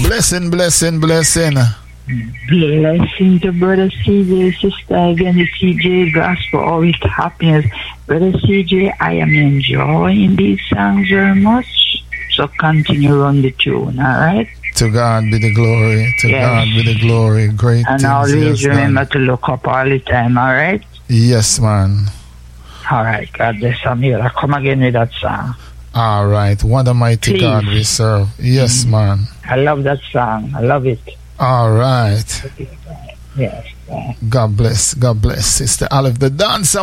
Blessing. Blessing to Brother CJ, sister again, the CJ Gospel, all with happiness. Brother CJ, I am enjoying these songs very much. So continue on the tune, all right? To God be the glory. God be the glory. Great and things always remember to look up all the time, all right? Yes, man. All right, God bless you. I'll come again with that song. All right. What a mighty Please. God we serve. Yes, man. I love that song. I love it. All right. Yes. God bless. Sister Olive, the dancer.